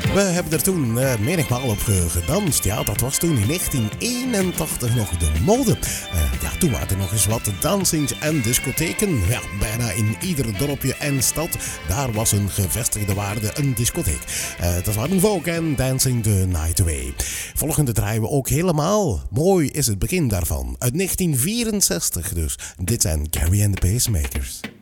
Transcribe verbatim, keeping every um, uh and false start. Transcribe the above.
We hebben er toen uh, menigmaal op uh, gedanst. Ja, dat was toen in negentien eenentachtig nog de mode. Uh, ja, toen waren er nog eens wat dansings en discotheken. Ja, bijna in ieder dorpje en stad. Daar was een gevestigde waarde een discotheek. Uh, dat waren Vogue en Dancing the Night Away. Volgende draaien we ook helemaal. Mooi is het begin daarvan. Uit negentien vierenzestig dus. Dit zijn Carrie and the Pacemakers.